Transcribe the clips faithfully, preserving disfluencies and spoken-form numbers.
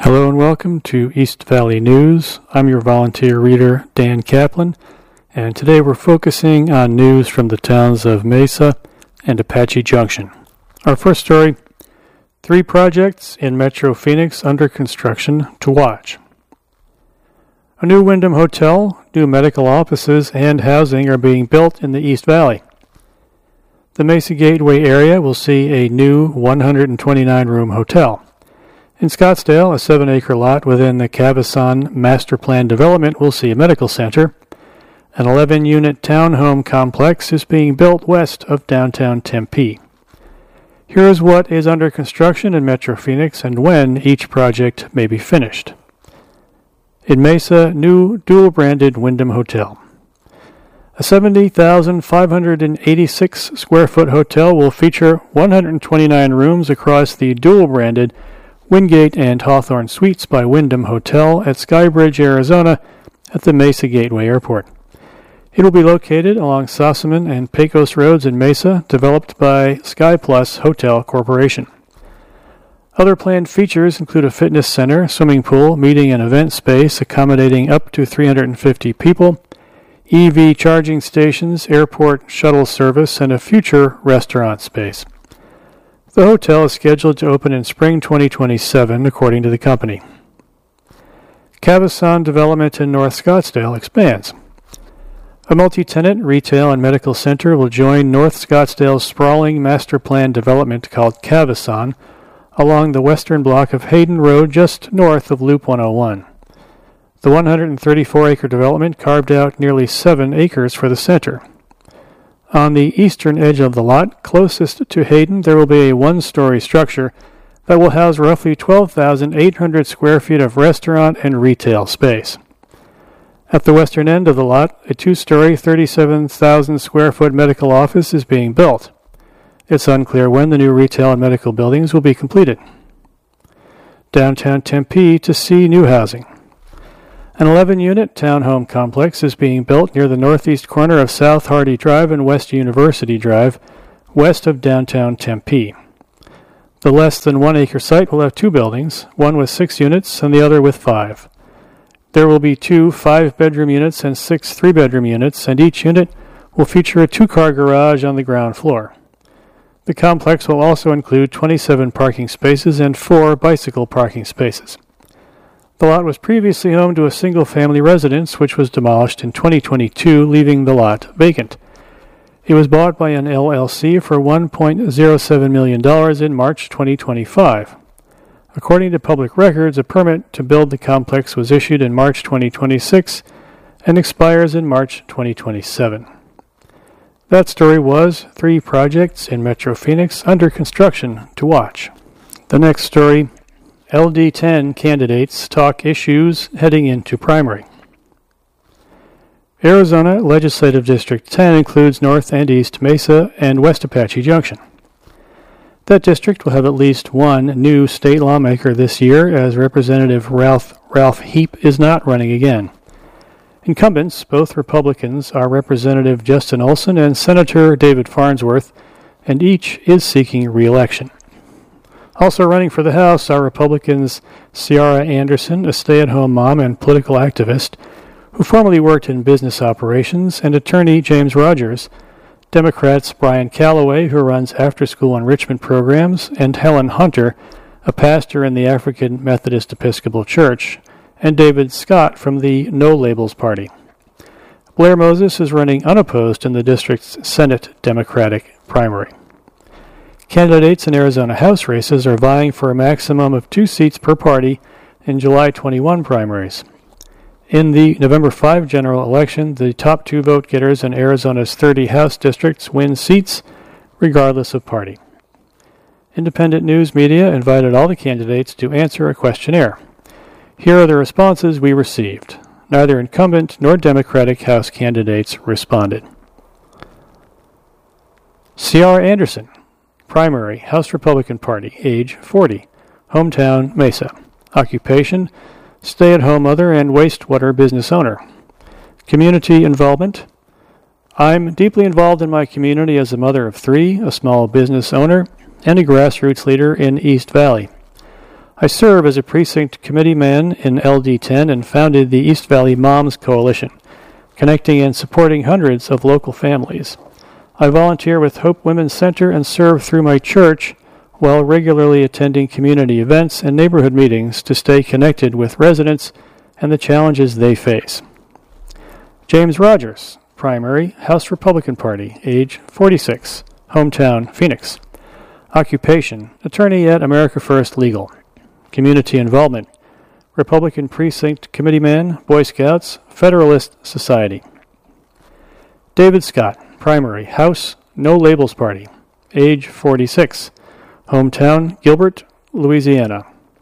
Hello and welcome to East Valley News. I'm your volunteer reader, Dan Kaplan, and today we're focusing on news from the towns of Mesa and Apache Junction. Our first story, three projects in Metro Phoenix under construction to watch. A new Wyndham Hotel, new medical offices, and housing are being built in the East Valley. The Mesa Gateway area will see a new one hundred twenty-nine room hotel. In Scottsdale, a seven-acre lot within the Cavison Master Plan development will see a medical center. An eleven-unit townhome complex is being built west of downtown Tempe. Here is what is under construction in Metro Phoenix and when each project may be finished. In Mesa, new dual-branded Wyndham Hotel. A seventy thousand five hundred eighty-six square foot hotel will feature one hundred twenty-nine rooms across the dual-branded Wingate and Hawthorne Suites by Wyndham Hotel at Skybridge, Arizona, at the Mesa Gateway Airport. It will be located along Sossaman and Pecos Roads in Mesa, developed by SkyPlus Hotel Corporation. Other planned features include a fitness center, swimming pool, meeting and event space accommodating up to three hundred fifty people, E V charging stations, airport shuttle service, and a future restaurant space. The hotel is scheduled to open in spring twenty twenty-seven, according to the company. Cavison development in North Scottsdale expands. A multi-tenant retail and medical center will join North Scottsdale's sprawling master plan development called Cavison along the western block of Hayden Road just north of Loop one oh one. The one hundred thirty-four acre development carved out nearly seven acres for the center. On the eastern edge of the lot, closest to Hayden, there will be a one-story structure that will house roughly twelve thousand eight hundred square feet of restaurant and retail space. At the western end of the lot, a two-story, thirty-seven thousand square foot medical office is being built. It's unclear when the new retail and medical buildings will be completed. Downtown Tempe to see new housing. An eleven-unit townhome complex is being built near the northeast corner of South Hardy Drive and West University Drive, west of downtown Tempe. The less than one acre site will have two buildings, one with six units and the other with five. There will be two five-bedroom units and six three-bedroom units, and each unit will feature a two-car garage on the ground floor. The complex will also include twenty-seven parking spaces and four bicycle parking spaces. The lot was previously home to a single-family residence, which was demolished in twenty twenty-two, leaving the lot vacant. It was bought by an L L C for one point zero seven million dollars in March twenty twenty-five. According to public records, a permit to build the complex was issued in March twenty twenty-six and expires in March twenty twenty-seven. That story was three projects in Metro Phoenix under construction to watch. The next story, L D ten candidates talk issues heading into primary. Arizona Legislative District ten includes North and East Mesa and West Apache Junction. That district will have at least one new state lawmaker this year, as Representative Ralph, Ralph Heap is not running again. Incumbents, both Republicans, are Representative Justin Olson and Senator David Farnsworth, and each is seeking re-election. Also running for the House are Republicans Ciara Anderson, a stay-at-home mom and political activist, who formerly worked in business operations, and attorney James Rogers, Democrats Brian Calloway, who runs after-school enrichment programs, and Helen Hunter, a pastor in the African Methodist Episcopal Church, and David Scott from the No Labels Party. Blair Moses is running unopposed in the district's Senate Democratic primary. Candidates in Arizona House races are vying for a maximum of two seats per party in July twenty-one primaries. In the November fifth general election, the top two vote-getters in Arizona's thirty House districts win seats, regardless of party. Independent news media invited all the candidates to answer a questionnaire. Here are the responses we received. Neither incumbent nor Democratic House candidates responded. Ciara Anderson, primary, House Republican Party, age forty, hometown Mesa, occupation, stay-at-home mother and wastewater business owner. Community involvement, I'm deeply involved in my community as a mother of three, a small business owner, and a grassroots leader in East Valley. I serve as a precinct committee man in L D ten and founded the East Valley Moms Coalition, connecting and supporting hundreds of local families. I volunteer with Hope Women's Center and serve through my church while regularly attending community events and neighborhood meetings to stay connected with residents and the challenges they face. James Rogers, primary, House Republican Party, age forty-six, hometown, Phoenix. Occupation, attorney at America First Legal. Community involvement, Republican Precinct Committeeman, Boy Scouts, Federalist Society. David Scott, primary, House, No Labels Party, age forty-six, hometown, Gilbert, Louisiana.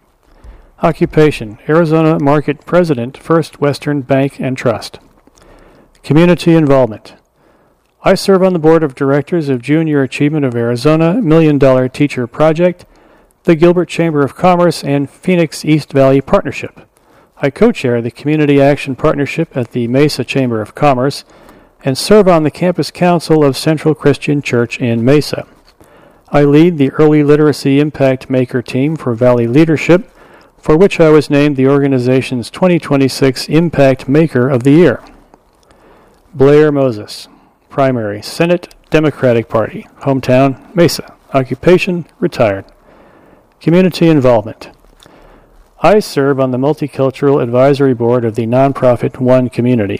Occupation, Arizona Market President, First Western Bank and Trust. Community involvement. I serve on the board of directors of Junior Achievement of Arizona Million Dollar Teacher Project, the Gilbert Chamber of Commerce, and Phoenix East Valley Partnership. I co-chair the Community Action Partnership at the Mesa Chamber of Commerce and serve on the Campus Council of Central Christian Church in Mesa. I lead the Early Literacy Impact Maker team for Valley Leadership, for which I was named the organization's twenty twenty-six Impact Maker of the Year. Blair Moses, primary, Senate Democratic Party, hometown, Mesa. Occupation, retired. Community involvement. I serve on the Multicultural Advisory Board of the nonprofit One Community.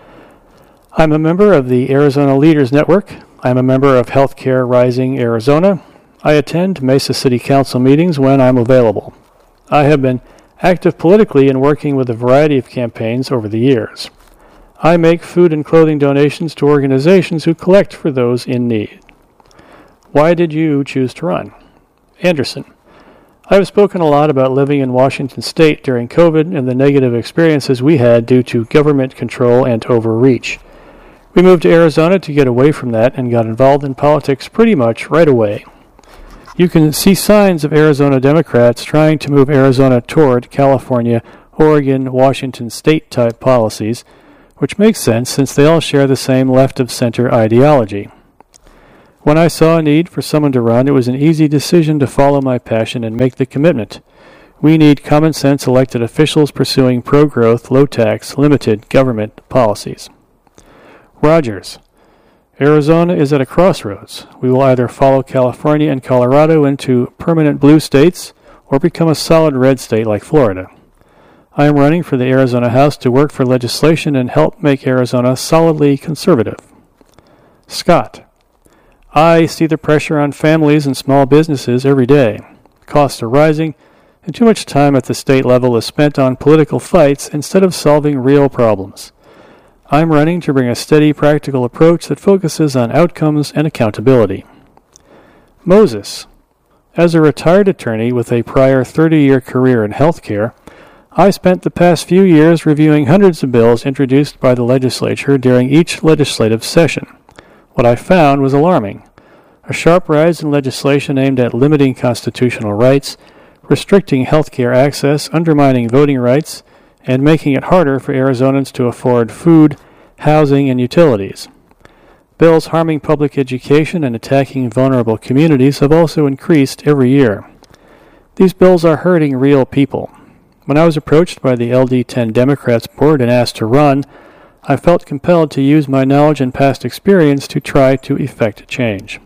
I'm a member of the Arizona Leaders Network. I'm a member of Healthcare Rising Arizona. I attend Mesa City Council meetings when I'm available. I have been active politically in working with a variety of campaigns over the years. I make food and clothing donations to organizations who collect for those in need. Why did you choose to run? Anderson. I have spoken a lot about living in Washington State during COVID and the negative experiences we had due to government control and overreach. We moved to Arizona to get away from that and got involved in politics pretty much right away. You can see signs of Arizona Democrats trying to move Arizona toward California, Oregon, Washington State type policies, which makes sense since they all share the same left-of-center ideology. When I saw a need for someone to run, it was an easy decision to follow my passion and make the commitment. We need common-sense elected officials pursuing pro-growth, low-tax, limited government policies. Rogers. Arizona is at a crossroads. We will either follow California and Colorado into permanent blue states or become a solid red state like Florida. I am running for the Arizona House to work for legislation and help make Arizona solidly conservative. Scott. I see the pressure on families and small businesses every day. Costs are rising, and too much time at the state level is spent on political fights instead of solving real problems. I'm running to bring a steady, practical approach that focuses on outcomes and accountability. Moses. As a retired attorney with a prior thirty-year career in healthcare, I spent the past few years reviewing hundreds of bills introduced by the legislature during each legislative session. What I found was alarming. A sharp rise in legislation aimed at limiting constitutional rights, restricting health care access, undermining voting rights, and making it harder for Arizonans to afford food, housing, and utilities. Bills harming public education and attacking vulnerable communities have also increased every year. These bills are hurting real people. When I was approached by the L D ten Democrats board and asked to run, I felt compelled to use my knowledge and past experience to try to effect change.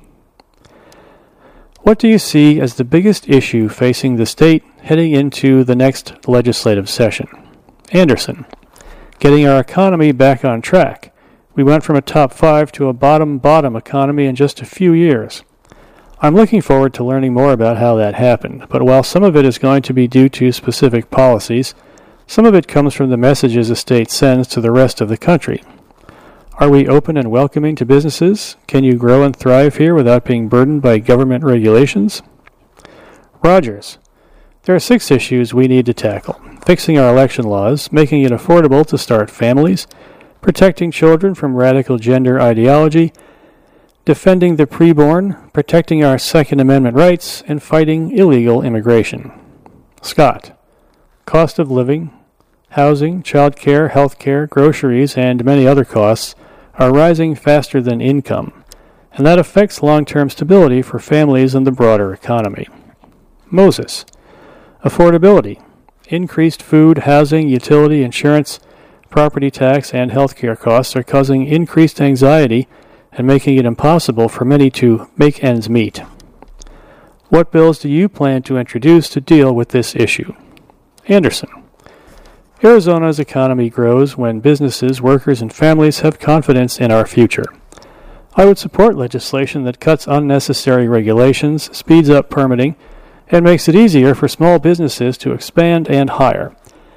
What do you see as the biggest issue facing the state heading into the next legislative session? Anderson. Getting our economy back on track. We went from a top five to a bottom-bottom economy in just a few years. I'm looking forward to learning more about how that happened, but while some of it is going to be due to specific policies, some of it comes from the messages the state sends to the rest of the country. Are we open and welcoming to businesses? Can you grow and thrive here without being burdened by government regulations? Rogers. There are six issues we need to tackle. Fixing our election laws, making it affordable to start families, protecting children from radical gender ideology, defending the preborn, protecting our Second Amendment rights, and fighting illegal immigration. Scott. Cost of living, housing, child care, health care, groceries, and many other costs are rising faster than income, and that affects long-term stability for families and the broader economy. Moses. Affordability. Increased food, housing, utility, insurance, property tax, and healthcare costs are causing increased anxiety and making it impossible for many to make ends meet. What bills do you plan to introduce to deal with this issue? Anderson. Arizona's economy grows when businesses, workers, and families have confidence in our future. I would support legislation that cuts unnecessary regulations, speeds up permitting, and makes it easier for small businesses to expand and hire.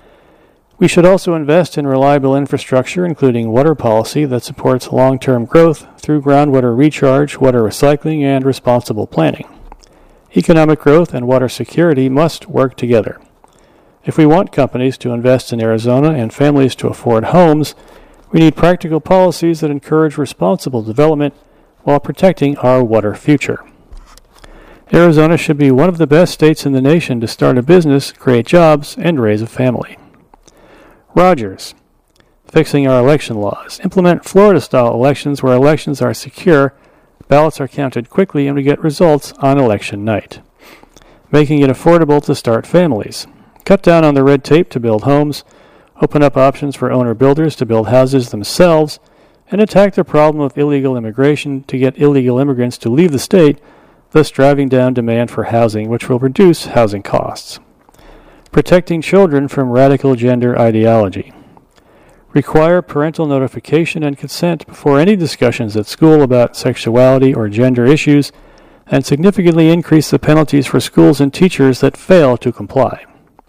We should also invest in reliable infrastructure, including water policy that supports long-term growth through groundwater recharge, water recycling, and responsible planning. Economic growth and water security must work together. If we want companies to invest in Arizona and families to afford homes, we need practical policies that encourage responsible development while protecting our water future. Arizona should be one of the best states in the nation to start a business, create jobs, and raise a family. Rogers. Fixing our election laws. Implement Florida-style elections where elections are secure, ballots are counted quickly, and we get results on election night. Making it affordable to start families. Cut down on the red tape to build homes, open up options for owner-builders to build houses themselves, and attack the problem of illegal immigration to get illegal immigrants to leave the state, thus driving down demand for housing, which will reduce housing costs. Protecting children from radical gender ideology. Require parental notification and consent before any discussions at school about sexuality or gender issues, and significantly increase the penalties for schools and teachers that fail to comply.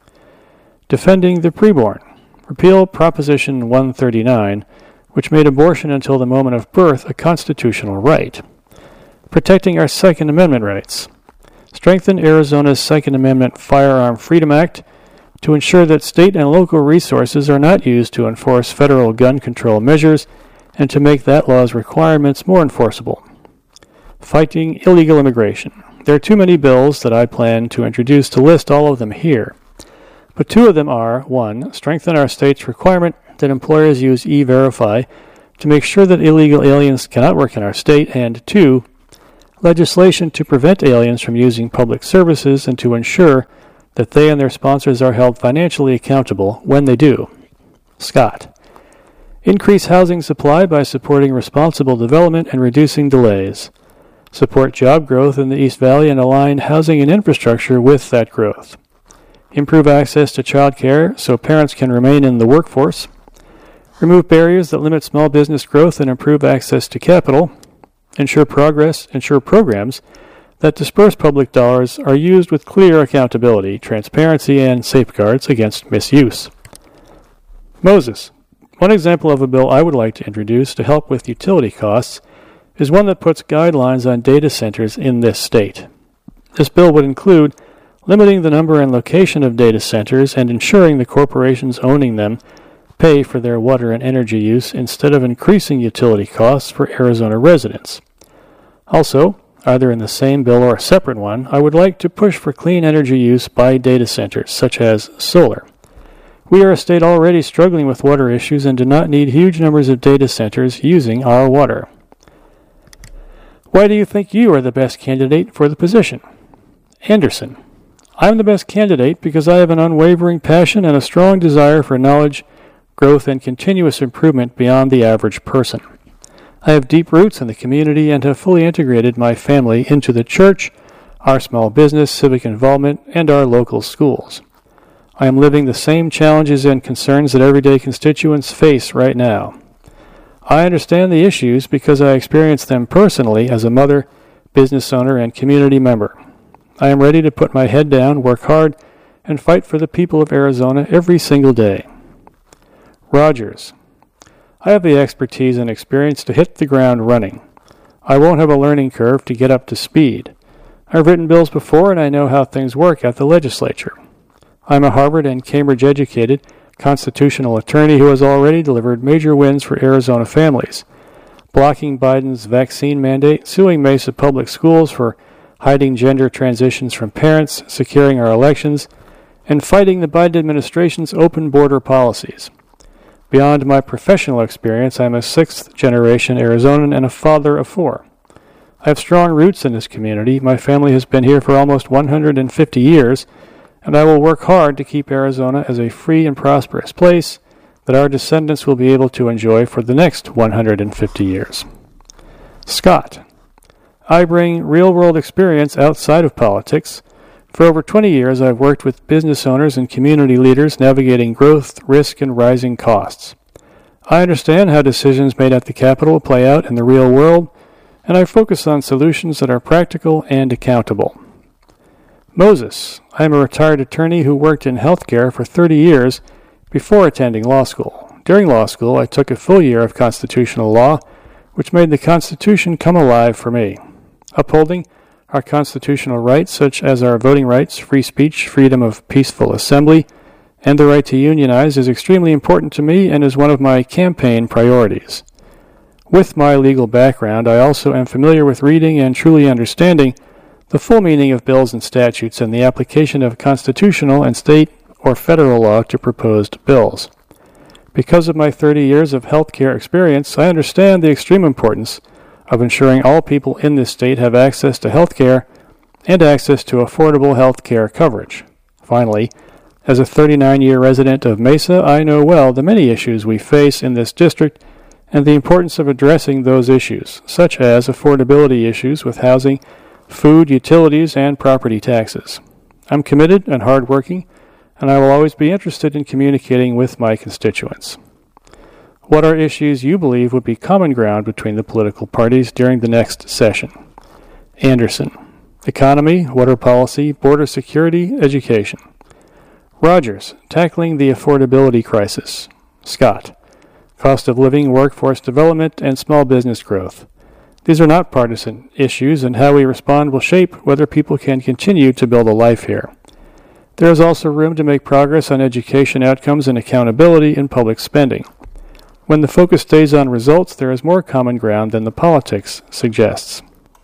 Defending the preborn. Repeal Proposition one thirty-nine, which made abortion until the moment of birth a constitutional right. Protecting our Second Amendment rights. Strengthen Arizona's Second Amendment Firearm Freedom Act to ensure that state and local resources are not used to enforce federal gun control measures and to make that law's requirements more enforceable. Fighting illegal immigration. There are too many bills that I plan to introduce to list all of them here. But two of them are, one, strengthen our state's requirement that employers use E-Verify to make sure that illegal aliens cannot work in our state, and two, legislation to prevent aliens from using public services and to ensure that they and their sponsors are held financially accountable when they do. Scott. Increase housing supply by supporting responsible development and reducing delays. Support job growth in the East Valley and align housing and infrastructure with that growth. Improve access to child care so parents can remain in the workforce. Remove barriers that limit small business growth and improve access to capital. Ensure progress, ensure programs that disperse public dollars are used with clear accountability, transparency, and safeguards against misuse. Moses. One example of a bill I would like to introduce to help with utility costs is one that puts guidelines on data centers in this state. This bill would include limiting the number and location of data centers and ensuring the corporations owning them pay for their water and energy use instead of increasing utility costs for Arizona residents. Also, either in the same bill or a separate one, I would like to push for clean energy use by data centers, such as solar. We are a state already struggling with water issues and do not need huge numbers of data centers using our water. Why do you think you are the best candidate for the position? Anderson. I am the best candidate because I have an unwavering passion and a strong desire for knowledge, growth, and continuous improvement beyond the average person. I have deep roots in the community and have fully integrated my family into the church, our small business, civic involvement, and our local schools. I am living the same challenges and concerns that everyday constituents face right now. I understand the issues because I experience them personally as a mother, business owner, and community member. I am ready to put my head down, work hard, and fight for the people of Arizona every single day. Rogers. I have the expertise and experience to hit the ground running. I won't have a learning curve to get up to speed. I've written bills before and I know how things work at the legislature. I'm a Harvard and Cambridge educated constitutional attorney who has already delivered major wins for Arizona families, blocking Biden's vaccine mandate, suing Mesa Public Schools for hiding gender transitions from parents, securing our elections, and fighting the Biden administration's open border policies. Beyond my professional experience, I am a sixth-generation Arizonan and a father of four. I have strong roots in this community. My family has been here for almost one hundred fifty years, and I will work hard to keep Arizona as a free and prosperous place that our descendants will be able to enjoy for the next one hundred fifty years. Scott. I bring real-world experience outside of politics. For over twenty years, I've worked with business owners and community leaders navigating growth, risk, and rising costs. I understand how decisions made at the Capitol play out in the real world, and I focus on solutions that are practical and accountable. Moses. I am a retired attorney who worked in healthcare for thirty years before attending law school. During law school, I took a full year of constitutional law, which made the Constitution come alive for me. Upholding our constitutional rights, such as our voting rights, free speech, freedom of peaceful assembly, and the right to unionize, is extremely important to me and is one of my campaign priorities. With my legal background, I also am familiar with reading and truly understanding the full meaning of bills and statutes and the application of constitutional and state or federal law to proposed bills. Because of my thirty years of healthcare experience, I understand the extreme importance of ensuring all people in this state have access to health care and access to affordable health care coverage. Finally, as a thirty-nine-year resident of Mesa, I know well the many issues we face in this district and the importance of addressing those issues, such as affordability issues with housing, food, utilities, and property taxes. I'm committed and hardworking, and I will always be interested in communicating with my constituents. What are issues you believe would be common ground between the political parties during the next session? Anderson. Economy, water policy, border security, education. Rogers. Tackling the affordability crisis. Scott. Cost of living, workforce development, and small business growth. These are not partisan issues, and how we respond will shape whether people can continue to build a life here. There is also room to make progress on education outcomes and accountability in public spending. When the focus stays on results, there is more common ground than the politics suggests.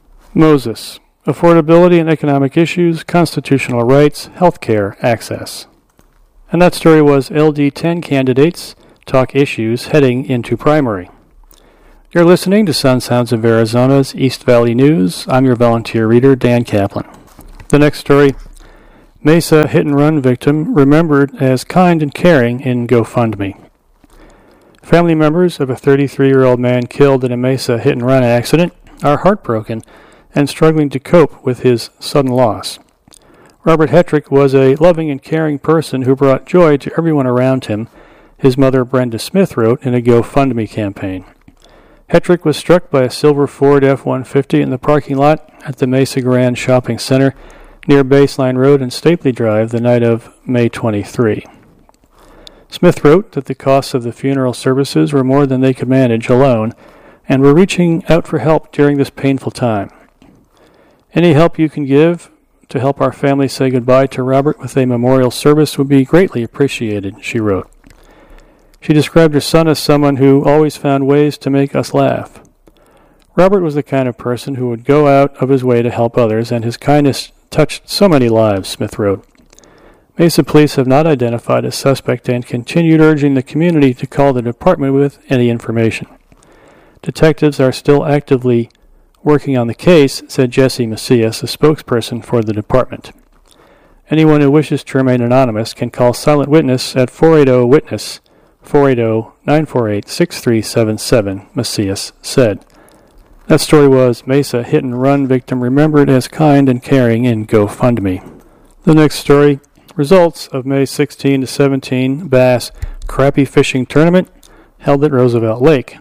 Moses. Affordability and economic issues, constitutional rights, health care access. And that story was L D ten Candidates Talk Issues Heading into Primary. You're listening to Sun Sounds of Arizona's East Valley News. I'm your volunteer reader, Dan Kaplan. The next story, Mesa hit-and-run victim remembered as kind and caring in GoFundMe. Family members of a thirty-three-year-old man killed in a Mesa hit-and-run accident are heartbroken and struggling to cope with his sudden loss. Robert Hetrick was a loving and caring person who brought joy to everyone around him, his mother Brenda Smith wrote in a GoFundMe campaign. Hetrick was struck by a silver Ford F one fifty in the parking lot at the Mesa Grand Shopping Center near Baseline Road and Stapley Drive the night of May twenty-third. Smith wrote that the costs of the funeral services were more than they could manage alone and were reaching out for help during this painful time. Any help you can give to help our family say goodbye to Robert with a memorial service would be greatly appreciated, she wrote. She described her son as someone who always found ways to make us laugh. Robert was the kind of person who would go out of his way to help others, and his kindness touched so many lives, Smith wrote. Mesa police have not identified a suspect and continued urging the community to call the department with any information. Detectives are still actively working on the case, said Jesse Macias, a spokesperson for the department. Anyone who wishes to remain anonymous can call Silent Witness at four eight zero witness, four eight zero, nine four eight, six three seven seven, Macias said. That story was Mesa hit-and-run victim remembered as kind and caring in GoFundMe. The next story, results of May sixteenth to seventeenth Bass Crappie Fishing Tournament held at Roosevelt Lake.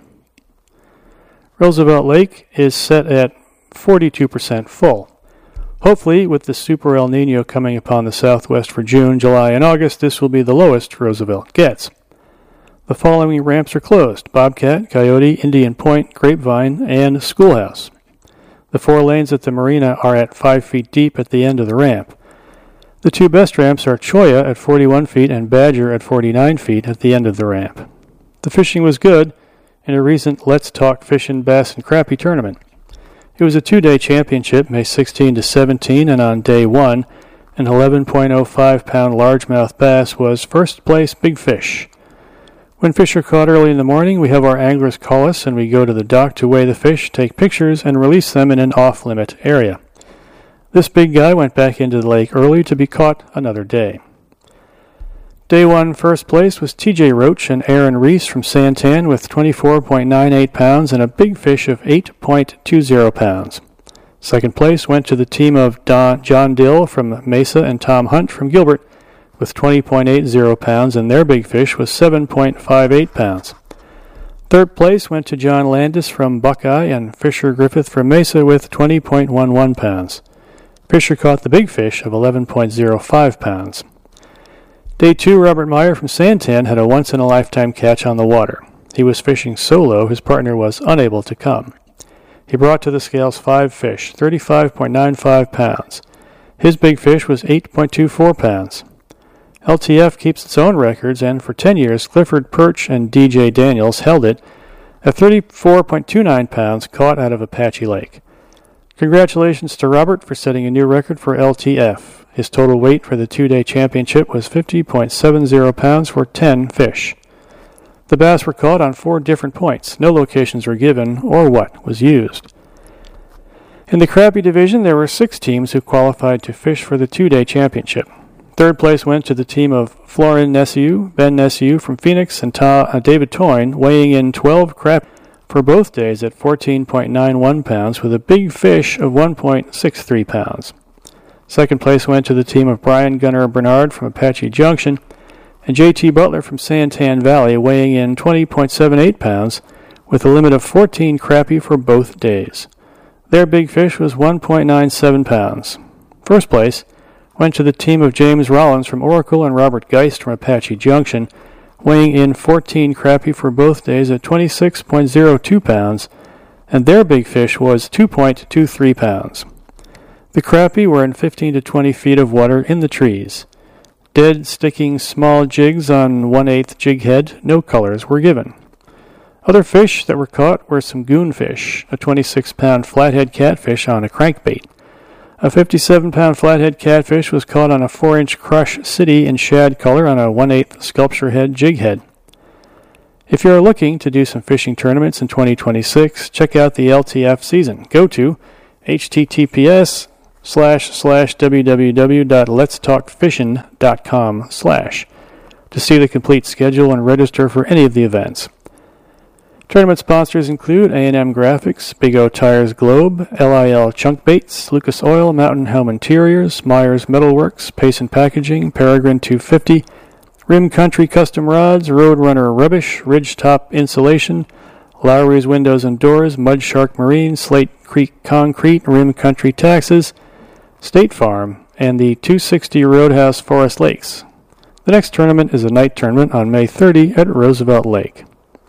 Roosevelt Lake is set at forty-two percent full. Hopefully, with the Super El Nino coming upon the southwest for June, July, and August, this will be the lowest Roosevelt gets. The following ramps are closed: Bobcat, Coyote, Indian Point, Grapevine, and Schoolhouse. The four lanes at the marina are at five feet deep at the end of the ramp. The two best ramps are Cholla at forty-one feet and Badger at forty-nine feet at the end of the ramp. The fishing was good in a recent Let's Talk Fishin' Bass and Crappie tournament. It was a two-day championship, May sixteenth to seventeenth, and on day one, an eleven point oh five pound largemouth bass was first place big fish. When fish are caught early in the morning, we have our anglers call us and we go to the dock to weigh the fish, take pictures, and release them in an off-limit area. This big guy went back into the lake early to be caught another day. Day one first place was T J Roach and Aaron Reese from Santan with twenty-four point nine eight pounds and a big fish of eight point two zero pounds. Second place went to the team of Don, John Dill from Mesa and Tom Hunt from Gilbert with twenty point eight zero pounds, and their big fish was seven point five eight pounds. Third place went to John Landis from Buckeye and Fisher Griffith from Mesa with twenty point one one pounds. Fisher caught the big fish of eleven point zero five pounds. Day two, Robert Meyer from Santan had a once-in-a-lifetime catch on the water. He was fishing solo. His partner was unable to come. He brought to the scales five fish, thirty-five point nine five pounds. His big fish was eight point two four pounds. L T F keeps its own records, and for ten years, Clifford Perch and D J Daniels held it at thirty-four point two nine pounds caught out of Apache Lake. Congratulations to Robert for setting a new record for L T F. His total weight for the two-day championship was fifty point seven zero pounds for ten fish. The bass were caught on four different points. No locations were given or what was used. In the crappie division, there were six teams who qualified to fish for the two-day championship. Third place went to the team of Florin Nessiu, Ben Nessiu from Phoenix, and Ta- uh, David Toyne, weighing in twelve crappie for both days at fourteen point nine one pounds with a big fish of one point six three pounds. Second place went to the team of Brian Gunnar Bernard from Apache Junction and J T Butler from Santan Valley, weighing in twenty point seven eight pounds with a limit of fourteen crappie for both days. Their big fish was one point nine seven pounds. First place went to the team of James Rollins from Oracle and Robert Geist from Apache Junction, weighing in fourteen crappie for both days at twenty-six point zero two pounds, and their big fish was two point two three pounds. The crappie were in fifteen to twenty feet of water in the trees. Dead, sticking small jigs on one-eighth jig head, no colors were given. Other fish that were caught were some goonfish, a twenty-six pound flathead catfish on a crankbait. A fifty-seven pound flathead catfish was caught on a four inch crush city in shad color on a one-eighth sculpture head jig head. If you're looking to do some fishing tournaments in twenty twenty-six, check out the L T F season. Go to https slash slash www.letstalkfishin.com slash to see the complete schedule and register for any of the events. Tournament sponsors include A and M Graphics, Big O Tires Globe, L I L Chunk Baits, Lucas Oil, Mountain Helm Interiors, Myers Metalworks, Payson Packaging, Peregrine two fifty, Rim Country Custom Rods, Roadrunner Rubbish, Ridgetop Insulation, Lowry's Windows and Doors, Mud Shark Marine, Slate Creek Concrete, Rim Country Taxes, State Farm, and the two sixty Roadhouse Forest Lakes. The next tournament is a night tournament on May thirtieth at Roosevelt Lake.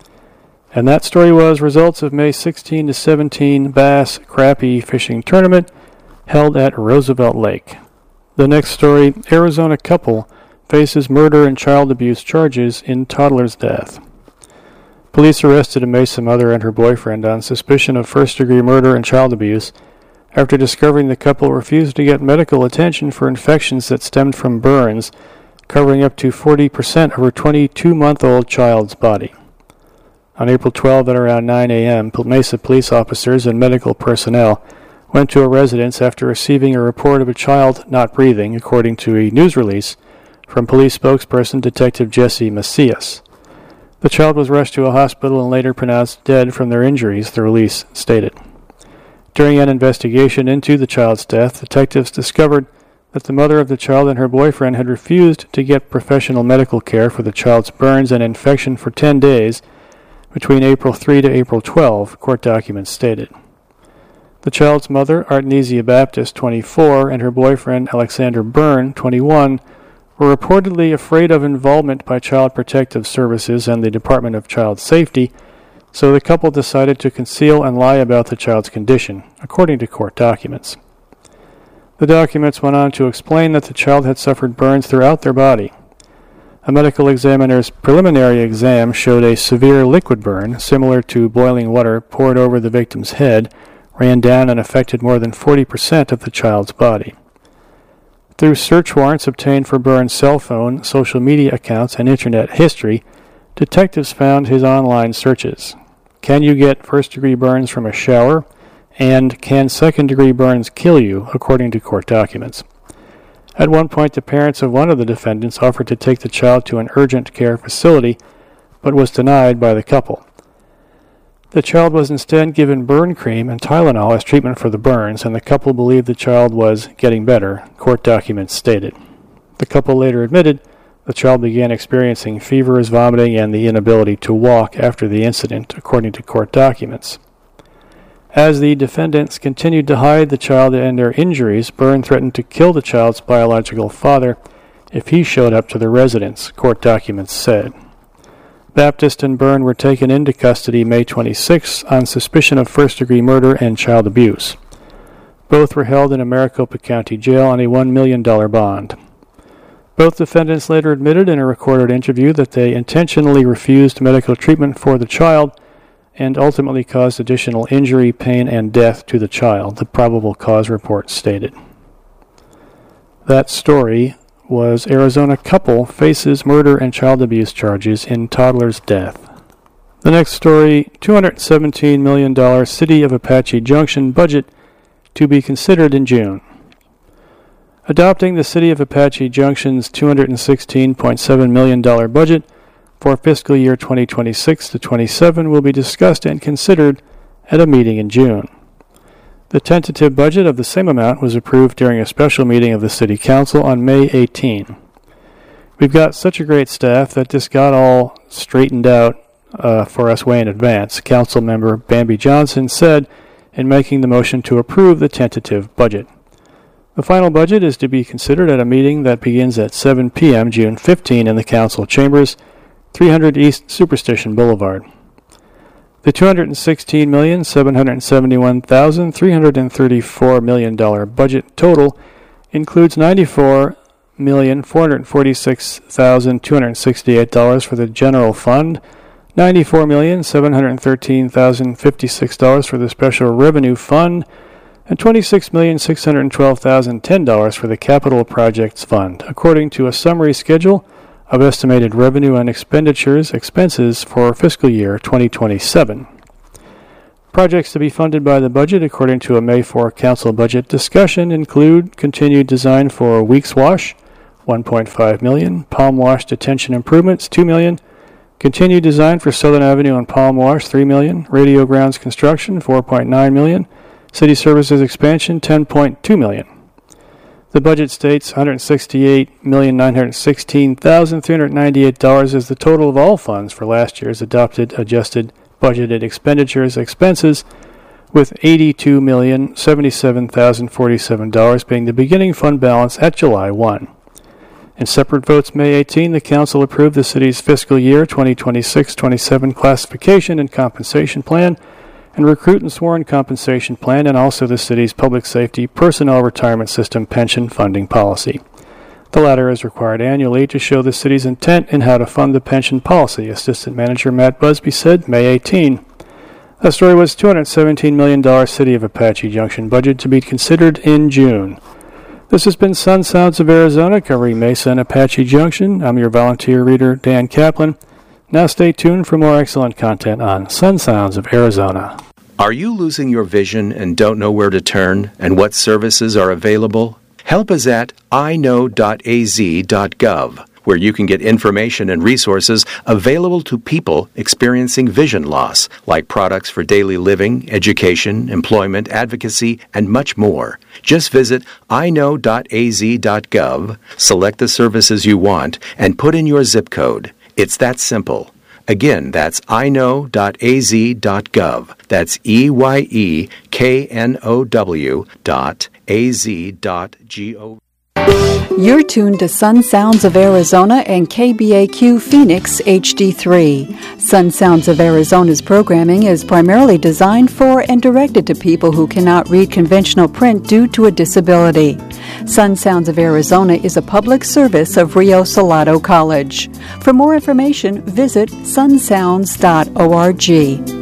And that story was results of May sixteenth to seventeenth Bass Crappie Fishing Tournament held at Roosevelt Lake. The next story, Arizona couple faces murder and child abuse charges in toddler's death. Police arrested a Mesa mother and her boyfriend on suspicion of first-degree murder and child abuse after discovering the couple refused to get medical attention for infections that stemmed from burns, covering up to forty percent of her twenty-two-month-old child's body. On April twelfth at around nine a.m., Mesa police officers and medical personnel went to a residence after receiving a report of a child not breathing, according to a news release from police spokesperson Detective Jesse Macias. The child was rushed to a hospital and later pronounced dead from their injuries, the release stated. During an investigation into the child's death, detectives discovered that the mother of the child and her boyfriend had refused to get professional medical care for the child's burns and infection for ten days between April third to April twelfth, court documents stated. The child's mother, Artenesia Baptist, twenty-four, and her boyfriend, Alexander Byrne, twenty-one, were reportedly afraid of involvement by Child Protective Services and the Department of Child Safety, so the couple decided to conceal and lie about the child's condition, according to court documents. The documents went on to explain that the child had suffered burns throughout their body. A medical examiner's preliminary exam showed a severe liquid burn, similar to boiling water poured over the victim's head, ran down and affected more than forty percent of the child's body. Through search warrants obtained for Byrne's cell phone, social media accounts, and internet history, detectives found his online searches. Can you get first-degree burns from a shower? and can second-degree burns kill you, according to court documents. At one point, the parents of one of the defendants offered to take the child to an urgent care facility, but was denied by the couple. The child was instead given burn cream and Tylenol as treatment for the burns, and the couple believed the child was getting better, court documents stated. The couple later admitted the child began experiencing fevers, vomiting, and the inability to walk after the incident, according to court documents. As the defendants continued to hide the child and their injuries, Byrne threatened to kill the child's biological father if he showed up to the residence, court documents said. Baptist and Byrne were taken into custody May twenty-sixth on suspicion of first-degree murder and child abuse. Both were held in a Maricopa County jail on a one million dollars bond. Both defendants later admitted in a recorded interview that they intentionally refused medical treatment for the child and ultimately caused additional injury, pain, and death to the child, the probable cause report stated. That story was Arizona couple faces murder and child abuse charges in toddler's death. The next story, two hundred seventeen million dollars City of Apache Junction budget to be considered in June. Adopting the City of Apache Junction's two hundred sixteen point seven million dollars budget for fiscal year twenty twenty-six to twenty-seven will be discussed and considered at a meeting in June. The tentative budget of the same amount was approved during a special meeting of the City Council on May eighteenth. We've got such a great staff that this got all straightened out uh, for us way in advance, Council member Bambi Johnson said in making the motion to approve the tentative budget. The final budget is to be considered at a meeting that begins at seven p.m. June fifteenth in the Council Chambers, three hundred East Superstition Boulevard. The two hundred sixteen million seven hundred seventy-one thousand three hundred thirty-four million dollars budget total includes ninety-four million four hundred forty-six thousand two hundred sixty-eight dollars for the general fund, ninety-four million seven hundred thirteen thousand fifty-six dollars for the special revenue fund, and twenty-six million six hundred twelve thousand ten dollars for the capital projects fund, according to a summary schedule of estimated revenue and expenditures expenses for fiscal year twenty twenty-seven. Projects to be funded by the budget according to a May fourth Council budget discussion include continued design for Weeks Wash, one point five million dollars, Palm Wash detention improvements, two million dollars, continued design for Southern Avenue and Palm Wash, three million dollars, radio grounds construction, four point nine million dollars, city services expansion, ten point two million dollars. The budget states one hundred sixty-eight million nine hundred sixteen thousand three hundred ninety-eight dollars is the total of all funds for last year's adopted adjusted budgeted expenditures expenses, with eighty-two million seventy-seven thousand forty-seven dollars being the beginning fund balance at July first. In separate votes May eighteenth, the Council approved the City's fiscal year twenty twenty-six twenty-seven classification and compensation plan and recruit and sworn compensation plan, and also the City's public safety personnel retirement system pension funding policy. The latter is required annually to show the City's intent in how to fund the pension policy, Assistant Manager Matt Busby said May eighteenth. That story was two hundred seventeen million dollars City of Apache Junction budget to be considered in June. This has been Sun Sounds of Arizona, covering Mesa and Apache Junction. I'm your volunteer reader, Dan Kaplan. Now stay tuned for more excellent content on Sun Sounds of Arizona. Are you losing your vision and don't know where to turn and what services are available? Help is at i know dot a z dot gov, where you can get information and resources available to people experiencing vision loss, like products for daily living, education, employment, advocacy, and much more. Just visit i know dot a z dot gov, select the services you want, and put in your zip code. It's that simple. Again, that's i know dot a z dot gov. That's E Y E K N O W dot A Z dot G O V. You're tuned to Sun Sounds of Arizona and K B A Q Phoenix H D three. Sun Sounds of Arizona's programming is primarily designed for and directed to people who cannot read conventional print due to a disability. Sun Sounds of Arizona is a public service of Rio Salado College. For more information, visit sun sounds dot org.